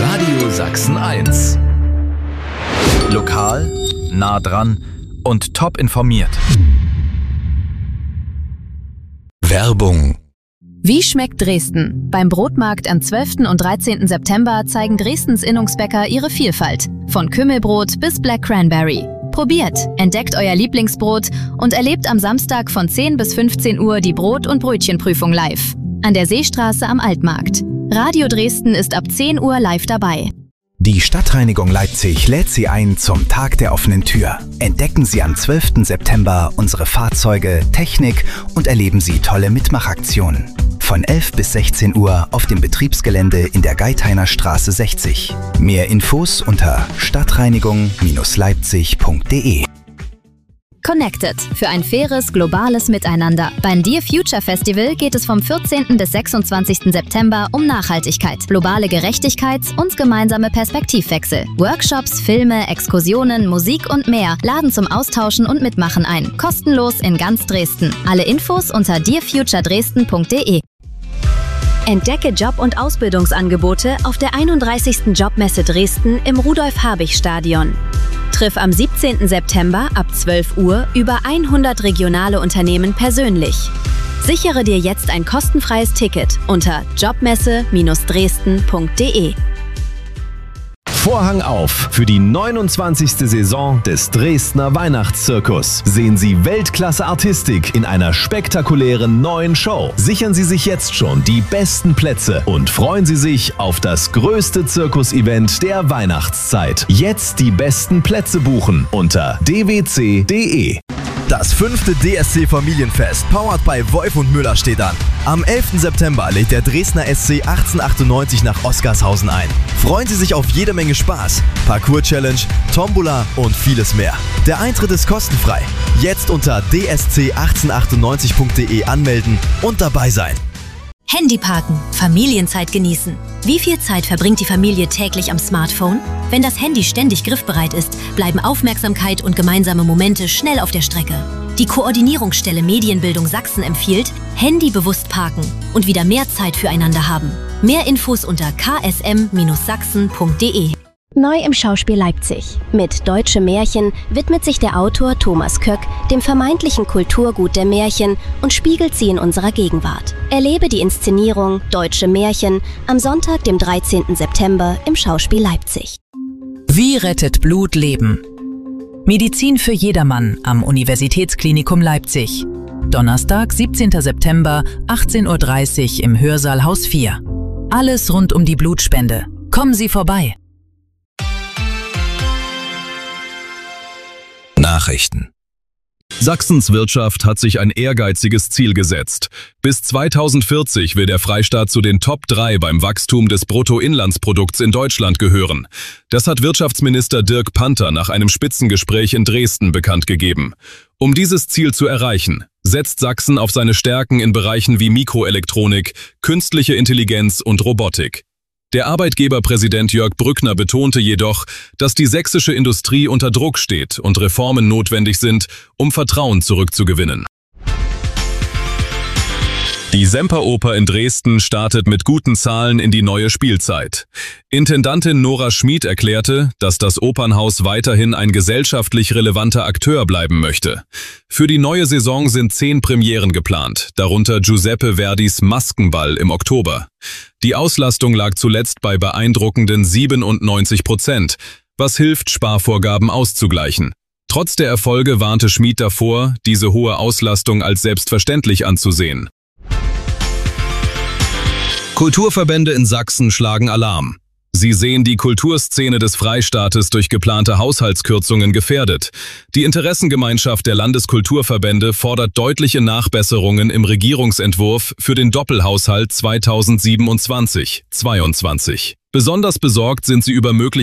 Radio Sachsen 1. Lokal, nah dran und top informiert. Werbung. Wie schmeckt Dresden? Beim Brotmarkt am 12. und 13. September zeigen Dresdens Innungsbäcker ihre Vielfalt. Von Kümmelbrot bis Black Cranberry. Probiert, entdeckt euer Lieblingsbrot und erlebt am Samstag von 10 bis 15 Uhr die Brot- und Brötchenprüfung live. An der Seestraße am Altmarkt. Radio Dresden ist ab 10 Uhr live dabei. Die Stadtreinigung Leipzig lädt Sie ein zum Tag der offenen Tür. Entdecken Sie am 12. September unsere Fahrzeuge, Technik und erleben Sie tolle Mitmachaktionen. Von 11 bis 16 Uhr auf dem Betriebsgelände in der Geithainer Straße 60. Mehr Infos unter stadtreinigung-leipzig.de. Connected für ein faires, globales Miteinander. Beim Dear Future Festival geht es vom 14. bis 26. September um Nachhaltigkeit, globale Gerechtigkeit und gemeinsame Perspektivwechsel. Workshops, Filme, Exkursionen, Musik und mehr laden zum Austauschen und Mitmachen ein. Kostenlos in ganz Dresden. Alle Infos unter dearfuturedresden.de. Entdecke Job- und Ausbildungsangebote auf der 31. Jobmesse Dresden im Rudolf-Habich-Stadion. Triff am 17. September ab 12 Uhr über 100 regionale Unternehmen persönlich. Sichere dir jetzt ein kostenfreies Ticket unter jobmesse-dresden.de. Vorhang auf für die 29. Saison des Dresdner Weihnachtszirkus. Sehen Sie Weltklasse-Artistik in einer spektakulären neuen Show. Sichern Sie sich jetzt schon die besten Plätze und freuen Sie sich auf das größte Zirkus-Event der Weihnachtszeit. Jetzt die besten Plätze buchen unter dwc.de. Das 5. DSC Familienfest, powered by Wolf und Müller, steht an. Am 11. September lädt der Dresdner SC 1898 nach Oskarshausen ein. Freuen Sie sich auf jede Menge Spaß, Parcours-Challenge, Tombola und vieles mehr. Der Eintritt ist kostenfrei. Jetzt unter dsc1898.de anmelden und dabei sein. Handy parken, Familienzeit genießen. Wie viel Zeit verbringt die Familie täglich am Smartphone? Wenn das Handy ständig griffbereit ist, bleiben Aufmerksamkeit und gemeinsame Momente schnell auf der Strecke. Die Koordinierungsstelle Medienbildung Sachsen empfiehlt, Handy bewusst parken und wieder mehr Zeit füreinander haben. Mehr Infos unter ksm-sachsen.de. Neu im Schauspiel Leipzig. Mit Deutsche Märchen widmet sich der Autor Thomas Köck dem vermeintlichen Kulturgut der Märchen und spiegelt sie in unserer Gegenwart. Erlebe die Inszenierung Deutsche Märchen am Sonntag, dem 13. September im Schauspiel Leipzig. Wie rettet Blut Leben? Medizin für jedermann am Universitätsklinikum Leipzig. Donnerstag, 17. September, 18:30 Uhr im Hörsaal Haus 4. Alles rund um die Blutspende. Kommen Sie vorbei. Nachrichten. Sachsens Wirtschaft hat sich ein ehrgeiziges Ziel gesetzt. Bis 2040 will der Freistaat zu den Top 3 beim Wachstum des Bruttoinlandsprodukts in Deutschland gehören. Das hat Wirtschaftsminister Dirk Panther nach einem Spitzengespräch in Dresden bekannt gegeben. Um dieses Ziel zu erreichen, setzt Sachsen auf seine Stärken in Bereichen wie Mikroelektronik, künstliche Intelligenz und Robotik. Der Arbeitgeberpräsident Jörg Brückner betonte jedoch, dass die sächsische Industrie unter Druck steht und Reformen notwendig sind, um Vertrauen zurückzugewinnen. Die Semperoper in Dresden startet mit guten Zahlen in die neue Spielzeit. Intendantin Nora Schmid erklärte, dass das Opernhaus weiterhin ein gesellschaftlich relevanter Akteur bleiben möchte. Für die neue Saison sind 10 Premieren geplant, darunter Giuseppe Verdis Maskenball im Oktober. Die Auslastung lag zuletzt bei beeindruckenden 97%, was hilft, Sparvorgaben auszugleichen. Trotz der Erfolge warnte Schmid davor, diese hohe Auslastung als selbstverständlich anzusehen. Kulturverbände in Sachsen schlagen Alarm. Sie sehen die Kulturszene des Freistaates durch geplante Haushaltskürzungen gefährdet. Die Interessengemeinschaft der Landeskulturverbände fordert deutliche Nachbesserungen im Regierungsentwurf für den Doppelhaushalt 2027-22. Besonders besorgt sind sie über mögliche